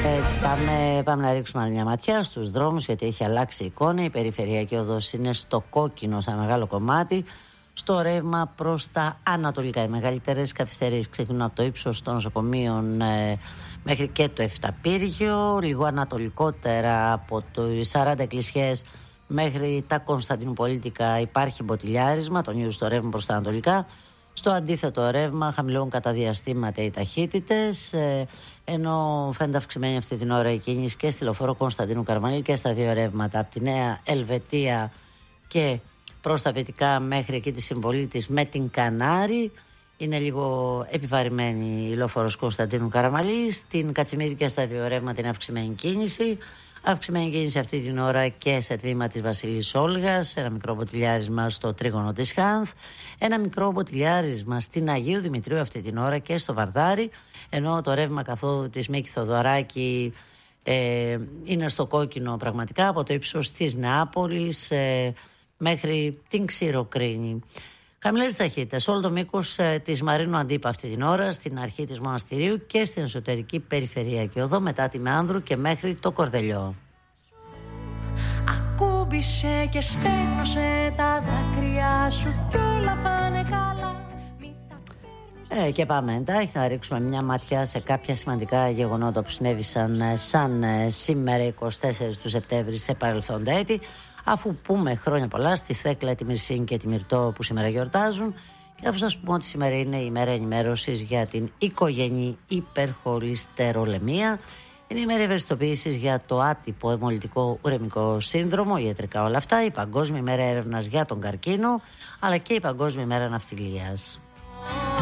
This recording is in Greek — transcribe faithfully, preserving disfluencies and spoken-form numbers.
Έτσι, πάμε, πάμε να ρίξουμε άλλη μια ματιά στους δρόμους, γιατί έχει αλλάξει η εικόνα. Η περιφερειακή οδός είναι στο κόκκινο σε μεγάλο κομμάτι. Στο ρεύμα προς τα ανατολικά, οι μεγαλύτερες καθυστερήσεις ξεκινούν από το ύψος των νοσοκομείων ε, μέχρι και το Εφταπύργιο. Λίγο ανατολικότερα από το σαράντα εκκλησιές μέχρι τα Κωνσταντινουπολίτικα υπάρχει μποτιλιάρισμα, τονίζω στο ρεύμα προς τα ανατολικά. Στο αντίθετο ρεύμα χαμηλώνουν κατά διαστήματα οι ταχύτητες, ε, ενώ φαίνεται αυξημένη αυτή την ώρα η κίνηση και στη λεωφόρο Κωνσταντίνου Καραμαλή και στα δύο ρεύματα από τη Νέα Ελβετία και προς τα δυτικά μέχρι εκεί τη συμβολή της με την Κανάρη. Είναι λίγο επιβαρημένη η λεωφόρος Κωνσταντίνου Καραμαλή. Στην Κατσιμίδη και στα δύο ρεύματα είναι αυξημένη κίνηση. Αυξημένη κίνηση αυτή την ώρα και σε τμήμα της Βασιλής Όλγας. Ένα μικρό μποτιλιάρισμα στο τρίγωνο της Χάνθ. Ένα μικρό μποτιλιάρισμα στην Αγίου Δημητρίου αυτή την ώρα και στο Βαρδάρι. Ενώ το ρεύμα καθόδου της Μίκη Θοδωράκη ε, είναι στο κόκκινο πραγματικά από το ύψος της Νεάπολης ε, μέχρι την Ξηροκρίνη. Χαμηλές ταχύτητες όλο το μήκος ε, της Μαρίνου Αντίπα αυτή την ώρα, στην αρχή της Μοναστηρίου και στην εσωτερική περιφερειακή οδό μετά τη Μεάνδρου και μέχρι το Κορδελιό. Ακούμπησε και στέγνωσε τα δάκρυα σου κι όλα θα είναι καλά. Ε, και πάμε εντάχει να ρίξουμε μια ματιά σε κάποια σημαντικά γεγονότα που συνέβησαν ε, σαν ε, σήμερα εικοστή τέταρτη του Σεπτέμβρη σε παρελθόντα έτη. Αφού πούμε χρόνια πολλά στη Θέκλα, τη Μυρσίνη και τη Μυρτώ που σήμερα γιορτάζουν, και αφού σας πούμε ότι σήμερα είναι η μέρα ενημέρωσης για την οικογενή υπερχολυστερολεμία, είναι η μέρα ευαισθητοποίησης για το άτυπο αιμολυτικό ουρεμικό σύνδρομο, ιατρικά όλα αυτά, η Παγκόσμια ημέρα έρευνας για τον καρκίνο, αλλά και η Παγκόσμια ημέρα ναυτιλίας.